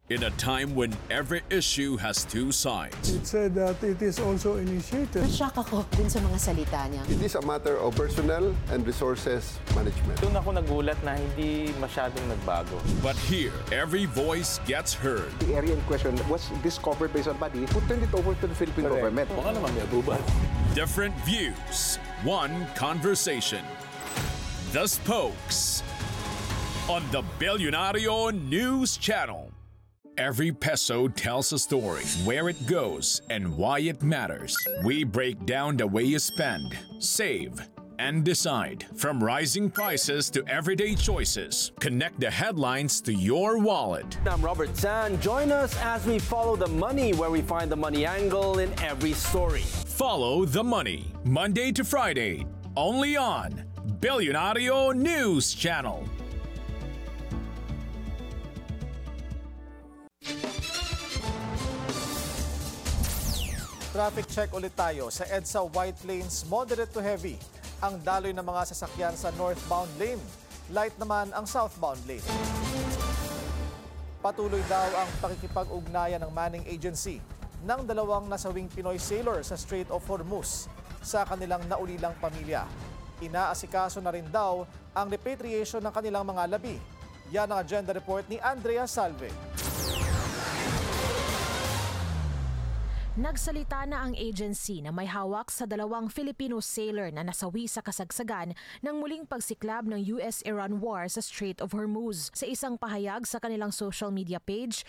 In a time when every issue has two sides, It said that it is also initiated. Nashock ako dun sa mga salita niya. It is a matter of personnel and resources management. Doon ako nagulat na hindi masyadong nagbago. but here, every voice gets heard. The area in question was discovered by somebody who turned it over to the Philippine government. Baka naman may abuban. Different views, one conversation. The Spokes on the Billionario News Channel. Every peso tells a story, where it goes, and why it matters. We break down the way you spend, save, and decide. From rising prices to everyday choices, connect the headlines to your wallet. I'm Robert San. Join us as we follow the money, where we find the money angle in every story. Follow the money, Monday to Friday, only on Billionario News Channel. Traffic check ulit tayo sa EDSA White Plains, moderate to heavy ang daloy ng mga sasakyan sa northbound lane. Light naman ang southbound lane. Patuloy daw ang pakikipag-ugnayan ng Manning Agency ng dalawang nasawing Pinoy sailor sa Strait of Hormuz sa kanilang naulilang pamilya. Inaasikaso na rin daw ang repatriation ng kanilang mga labi. Yan ang agenda report ni Andrea Salve. Nagsalita na ang agency na may hawak sa dalawang Filipino sailor na nasawi sa kasagsagan ng muling pagsiklab ng US-Iran war sa Strait of Hormuz. Sa isang pahayag sa kanilang social media page,